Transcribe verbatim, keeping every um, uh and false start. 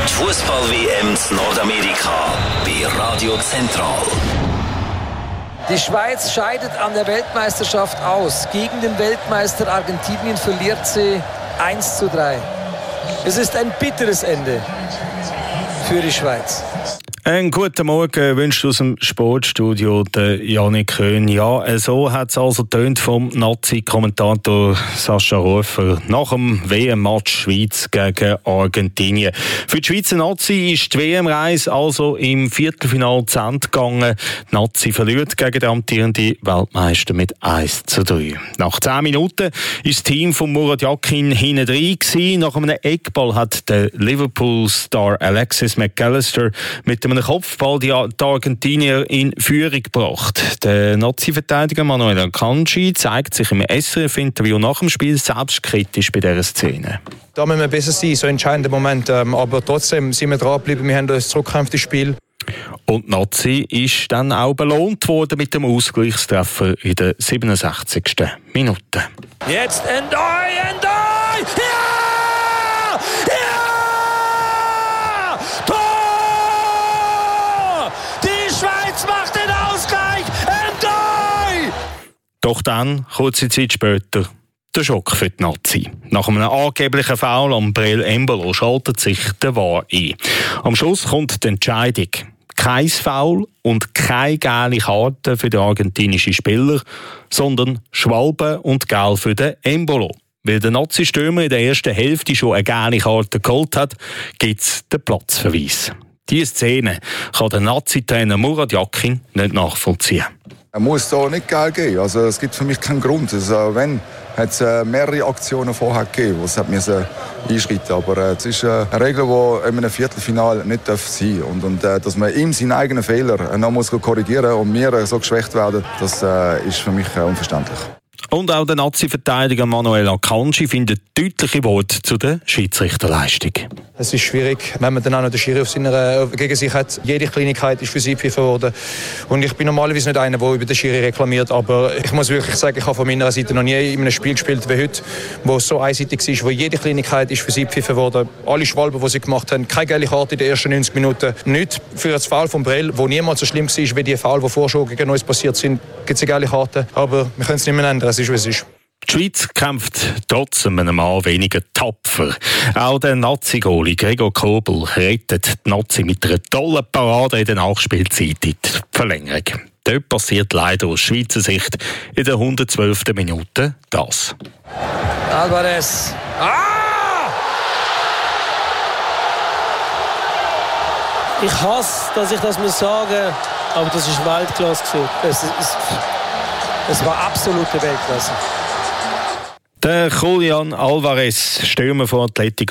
Die Fußball-W M in Nordamerika bei Radio Zentral. Die Schweiz scheidet an der Weltmeisterschaft aus. Gegen den Weltmeister Argentinien verliert sie eins zu drei. Es ist ein bitteres Ende für die Schweiz. Einen guten Morgen wünscht aus dem Sportstudio der Janik Köhn. Ja, so hat es also tönt vom Nazi-Kommentator Sascha Rufer nach dem W M-Match Schweiz gegen Argentinien. Für die Schweizer Nazi ist die W M-Reise also im Viertelfinale zu Ende gegangen. Die Nazi verliert gegen den amtierenden Weltmeister mit eins zu drei. Nach zehn Minuten ist das Team von Murat Yakin hinten drin gewesen. Nach einem Eckball hat der Liverpool-Star Alexis McAllister mit dem Kopfball die Argentinier in Führung gebracht. Der Nazi-Verteidiger Manuel Akanji zeigt sich im S R F-Interview nach dem Spiel selbstkritisch bei dieser Szene. Da müssen wir besser sein, so entscheidende Moment. Aber trotzdem sind wir dranbleiben, wir haben uns zurückgekämpft ins Spiel. Und die Nazi ist dann auch belohnt worden mit dem Ausgleichstreffer in der siebenundsechzigsten Minute. Jetzt Endoi, Endoi! Ja! Ja! Tor! Die Schweiz macht den Ausgleich! Endoi! Doch dann, kurze Zeit später, der Schock für die Nazi. Nach einem angeblichen Foul am Breel Embolo schaltet sich der V A R ein. Am Schluss kommt die Entscheidung. Kein Foul und keine gelbe Karte für den argentinischen Spieler, sondern Schwalbe und Gelb für den Embolo. Weil der Nazi-Stürmer in der ersten Hälfte schon eine gelbe Karte geholt hat, gibt es den Platzverweis. Diese Szene kann der Nazi-Trainer Murat Yakin nicht nachvollziehen. Er muss da nicht Geld geben. Also, es gibt für mich keinen Grund. Also, wenn, hat es äh, mehrere Aktionen vorher gegeben, wo es hat müssen einschreiten. Aber äh, es ist äh, eine Regel, die in einem Viertelfinale nicht sein darf. Und, und äh, dass man ihm seinen eigenen Fehler äh, noch muss korrigieren und wir äh, so geschwächt werden, das äh, ist für mich äh, unverständlich. Und auch der Nazi-Verteidiger Manuel Akanji findet deutliche Worte zu der Schiedsrichterleistung. Es ist schwierig, wenn man dann auch noch den Schiri auf seiner, gegen sich hat. Jede Kleinigkeit ist für sie gepfiffen worden. Und ich bin normalerweise nicht einer, der über den Schiri reklamiert. Aber ich muss wirklich sagen, ich habe von meiner Seite noch nie in einem Spiel gespielt wie heute, wo es so einseitig war, wo jede Kleinigkeit ist für sie gepfiffen worden. Alle Schwalben, die sie gemacht haben, keine gelbe Karte in den ersten neunzig Minuten. Nicht für das Foul von Breel, wo niemals so schlimm war wie die Foul, die vorher schon gegen uns passiert sind, gibt es eine gelbe Karte. Aber wir können es nicht mehr ändern. Es ist, wie es ist. Die Schweiz kämpft trotzdem einem Mal weniger tapfer. Auch der Nazi-Goalie Gregor Kobel rettet die Nazi mit einer tollen Parade in der Nachspielzeit in die Verlängerung. Dort passiert leider aus Schweizer Sicht in der hundertzwölften Minute das. Alvarez. Ah! Ich hasse, dass ich das muss sagen, aber das ist Weltklasse. Es, es, es war absolute Weltklasse. Der Julian Alvarez, Stürmer von Atletico